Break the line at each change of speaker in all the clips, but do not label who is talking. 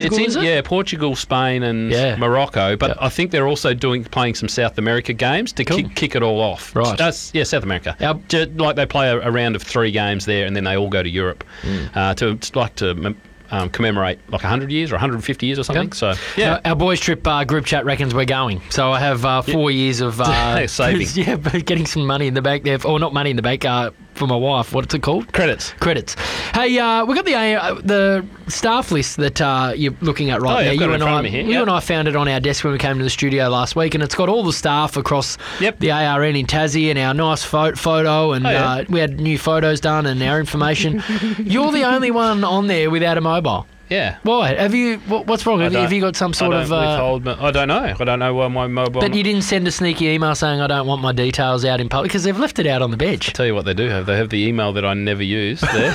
Portugal, is it?
Yeah, Portugal, Spain and Morocco. But I think they're also playing some South America games to kick it all off.
Right.
South America. Like they play a round of 3 games there and then they all go to Europe to commemorate like 100 years or 150 years or something.
Okay.
So, yeah.
Our boys' trip group chat reckons we're going. So I have 4 years of
saving.
Yeah, but getting some money in the bank there. Or not money in the bank, for my wife. What's it called?
Credits.
Hey, we got the staff list that you're looking at right now.
You and
I found it on our desk when we came to the studio last week, and it's got all the staff across the ARN in Tassie and our nice photo, and we had new photos done and our information. You're the only one on there without a mobile.
Yeah.
Why? Have you? What's wrong? Have you got some sort of?
I don't know. I don't know why my mobile.
But you didn't send a sneaky email saying I don't want my details out in public because they've left it out on the bench.
I'll tell you what they do have. They have the email that I never use there.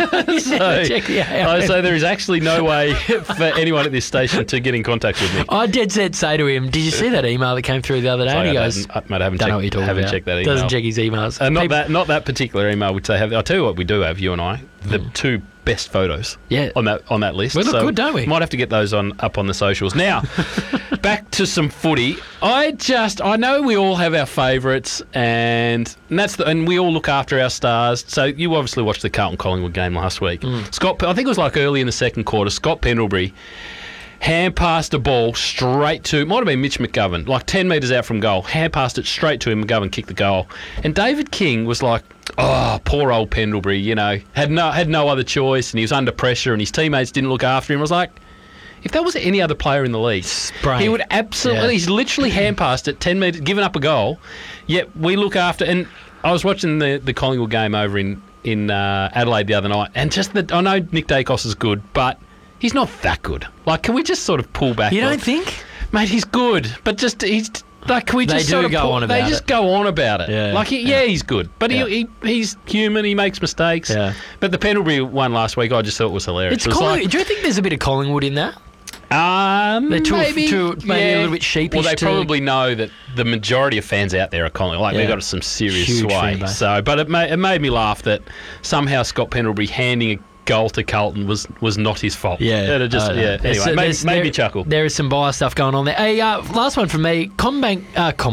So there is actually no way for anyone at this station to get in contact with me.
I dead set say to him, "Did you see that email that came through the other day?"
Sorry,
and he goes,
"Mate, I haven't checked that email."
Doesn't check his emails.
Not that particular email which they have. I'll tell you what we do have. You and I, the 2 best photos on that list.
We look good, don't we?
Might have to get those up on the socials. Now, back to some footy. I know we all have our favourites, and we all look after our stars. So you obviously watched the Carlton-Collingwood game last week. Scott, I think it was like early in the second quarter, Scott Pendlebury hand passed a ball straight to, might have been Mitch McGovern, like 10 metres out from goal, hand passed it straight to him, McGovern kicked the goal. And David King was like, oh, poor old Pendlebury, had no other choice, and he was under pressure and his teammates didn't look after him. I was like, if that was any other player in the league, he would absolutely, he's literally hand passed it 10 metres, given up a goal, yet we look after, and I was watching the Collingwood game over in Adelaide the other night, and I know Nick Dacos is good, but he's not that good. Like, can we just sort of pull back?
You don't think?
Mate, he's good, but he's like, can we just
go on about it?
They just go on about it.
Yeah.
Like, he's good, but he's human. He makes mistakes. Yeah. But the Pendlebury one last week, I just thought was hilarious.
Do you think there's a bit of Collingwood in that?
Maybe
a little bit sheepish.
Well, they probably know that the majority of fans out there are Collingwood. Like, they've got some serious
huge
sway.
feedback.
So, but it made me laugh that somehow Scott Pendlebury handing a goal to Carlton was not his fault.
Yeah.
Anyway, made me chuckle.
There is some bias stuff going on there. Hey, last one from me. Commonwealth,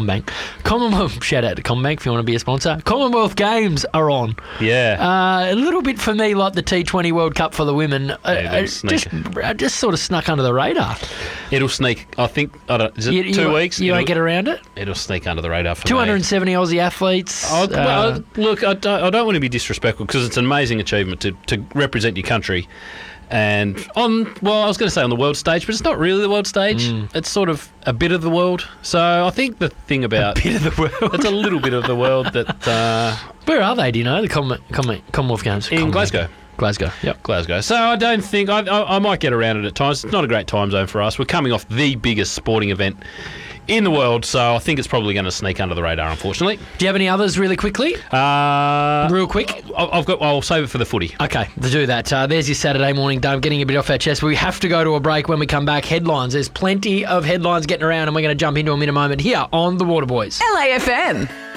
shout out to Combank if you want to be a sponsor. Commonwealth Games are on.
Yeah.
A little bit for me like the T20 World Cup for the women. Just sort of snuck under the radar.
It'll sneak. I think, is it 2 weeks?
You won't get around it?
It'll sneak under the radar for
270 Aussie athletes.
Look, I don't want to be disrespectful because it's an amazing achievement to represent your country, and I was going to say on the world stage, but it's not really the world stage. It's sort of a bit of the world. So I think the thing about
a bit of the world,
it's a little bit of the world that.
Where are they? Do you know the Commonwealth Games
in Glasgow?
Yep,
Glasgow. So I don't think I might get around it at times. It's not a great time zone for us. We're coming off the biggest sporting event in the world, so I think it's probably going to sneak under the radar, unfortunately.
Do you have any others really quickly? Real quick?
I'll save it for the footy.
Okay, to do that. There's your Saturday morning dome, getting a bit off our chest. We have to go to a break. When we come back, headlines. There's plenty of headlines getting around, and we're going to jump into them in a moment here on The Waterboys.
LAFM.